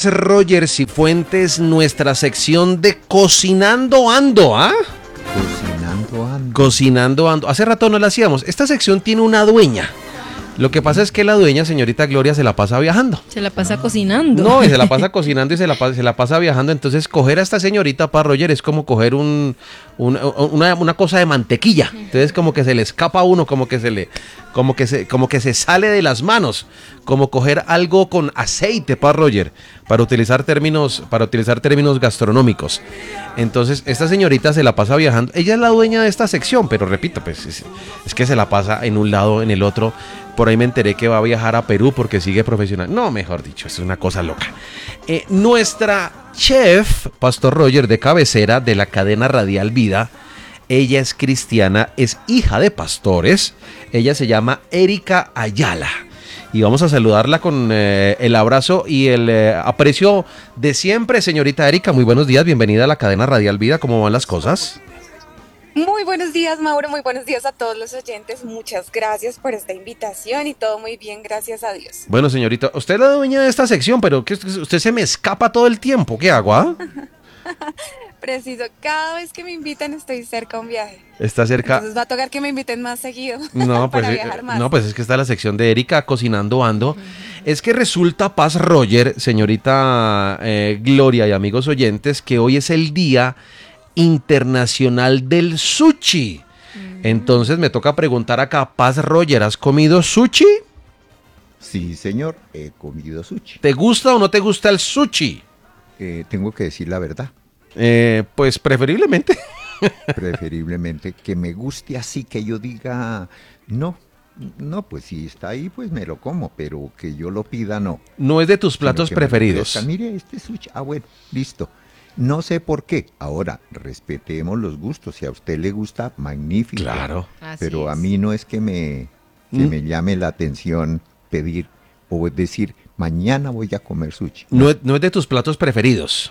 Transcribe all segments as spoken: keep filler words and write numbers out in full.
Roger Cifuentes, nuestra sección de Cocinando Ando, ¿ah? Cocinando ando. Cocinando Ando. Hace rato no la hacíamos. Esta sección tiene una dueña. Lo que pasa es que la dueña, señorita Gloria, se la pasa viajando. Se la pasa cocinando. No, y se la pasa cocinando y se la, pasa, se la pasa viajando. Entonces, coger a esta señorita para Roger es como coger un, un, una, una cosa de mantequilla. Entonces, como que se le escapa a uno, como que se le, como que se, como que se sale de las manos. Como coger algo con aceite para Roger, para utilizar términos, para utilizar términos gastronómicos. Entonces, esta señorita se la pasa viajando. Ella es la dueña de esta sección, pero repito, pues es, es que se la pasa en un lado, en el otro. Por ahí me enteré que va a viajar a Perú porque sigue profesional. No, mejor dicho, es una cosa loca. Eh, nuestra chef, Pastor Roger, de cabecera de la cadena Radial Vida, ella es cristiana, es hija de pastores. Ella se llama Erika Ayala. Y vamos a saludarla con eh, el abrazo y el eh, aprecio de siempre, señorita Erika. Muy buenos días, bienvenida a la cadena Radial Vida. ¿Cómo van las cosas? Muy buenos días, Mauro, muy buenos días a todos los oyentes, muchas gracias por esta invitación y todo muy bien, gracias a Dios. Bueno, señorita, usted es la dueña de esta sección, pero que usted se me escapa todo el tiempo, ¿qué hago, ah? Preciso, cada vez que me invitan estoy cerca a un viaje. Está cerca. Entonces va a tocar que me inviten más seguido no, pues, para viajar más. No, pues es que está la sección de Erika Cocinando Ando. Uh-huh. Es que resulta, Paz Roger, señorita eh, Gloria y amigos oyentes, que hoy es el día internacional del sushi. Mm. Entonces me toca preguntar acá, Paz Roger, ¿has comido sushi? Sí, señor, he comido sushi. ¿Te gusta o no te gusta el sushi? Eh, tengo que decir la verdad. Eh, pues preferiblemente. Preferiblemente que me guste así, que yo diga, no, no, pues si está ahí, pues me lo como, pero que yo lo pida, no. No es de tus platos preferidos. Mire, este sushi, ah, bueno, listo. No sé por qué. Ahora, respetemos los gustos. Si a usted le gusta, magnífico. Claro. Pero Así a es. mí no es que me, que ¿Mm? me llame la atención pedir o decir, mañana voy a comer sushi. No, no, es, no es de tus platos preferidos.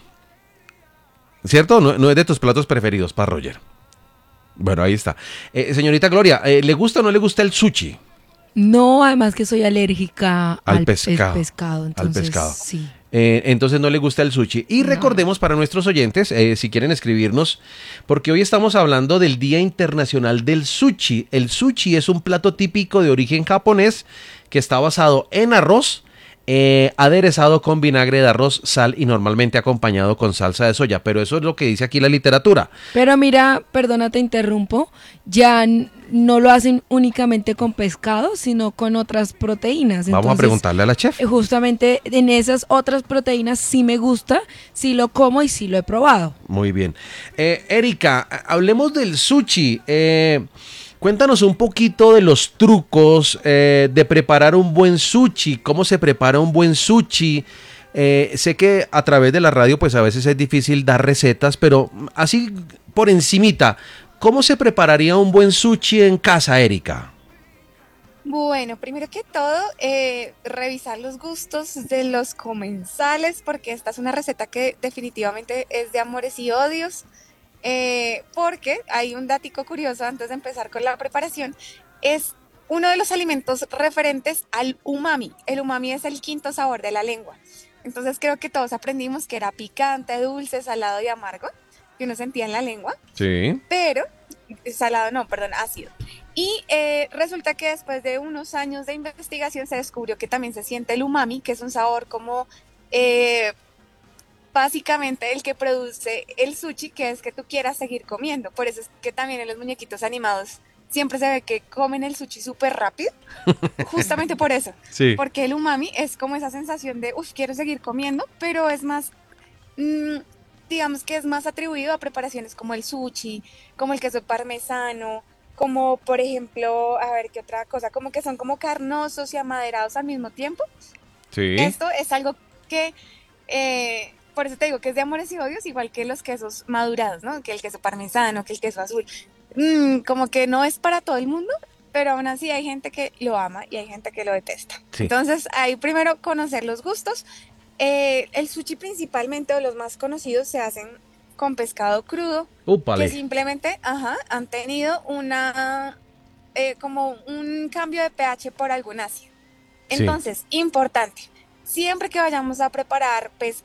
¿Cierto? No, no es de tus platos preferidos, para Roger. Bueno, ahí está. Eh, señorita Gloria, eh, ¿le gusta o no le gusta el sushi? No, además que soy alérgica al, al pescado. pescado. Entonces, al pescado. Sí. Eh, entonces no le gusta el sushi. Y no. Recordemos para nuestros oyentes, eh, si quieren escribirnos, porque hoy estamos hablando del Día Internacional del Sushi. El sushi es un plato típico de origen japonés que está basado en arroz, eh, aderezado con vinagre de arroz, sal y normalmente acompañado con salsa de soya. Pero eso es lo que dice aquí la literatura. Pero mira, perdona, te interrumpo, ya n- no lo hacen únicamente con pescado, sino con otras proteínas. Vamos Entonces, a preguntarle a la chef. Justamente en esas otras proteínas sí me gusta, sí lo como y sí lo he probado. Muy bien. Eh, Erika, hablemos del sushi. Eh... Cuéntanos un poquito de los trucos eh, de preparar un buen sushi, cómo se prepara un buen sushi. Eh, sé que a través de la radio pues a veces es difícil dar recetas, pero así por encimita, ¿cómo se prepararía un buen sushi en casa, Erika? Bueno, primero que todo, eh, revisar los gustos de los comensales, porque esta es una receta que definitivamente es de amores y odios. Eh, porque hay un datico curioso antes de empezar con la preparación, es uno de los alimentos referentes al umami. El umami es el quinto sabor de la lengua. Entonces creo que todos aprendimos que era picante, dulce, salado y amargo, que uno sentía en la lengua. Sí. Pero, salado no, perdón, ácido. Y eh, resulta que después de unos años de investigación se descubrió que también se siente el umami, que es un sabor como... Eh, básicamente el que produce el sushi, que es que tú quieras seguir comiendo. Por eso es que también en los muñequitos animados siempre se ve que comen el sushi súper rápido, justamente por eso. Sí. Porque el umami es como esa sensación de, uff, quiero seguir comiendo, pero es más, mmm, digamos que es más atribuido a preparaciones como el sushi, como el queso parmesano, como por ejemplo, a ver qué otra cosa, como que son como carnosos y amaderados al mismo tiempo. Sí. Esto es algo que... Eh, por eso te digo que es de amores y odios, igual que los quesos madurados, ¿no? Que el queso parmesano, que el queso azul. Mm, como que no es para todo el mundo, pero aún así hay gente que lo ama y hay gente que lo detesta. Sí. Entonces, ahí primero conocer los gustos. Eh, el sushi principalmente, o los más conocidos, se hacen con pescado crudo. Úpale. Que simplemente, ajá, han tenido una, eh, como un cambio de pH por algún ácido. Entonces, sí. Importante. Siempre que vayamos a preparar